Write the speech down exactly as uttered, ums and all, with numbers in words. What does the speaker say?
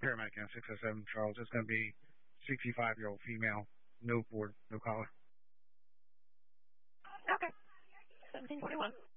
Paramedic in six oh seven Charles. It's going to be sixty-five-year-old female, no board, no collar. Okay. seventeen twenty-one.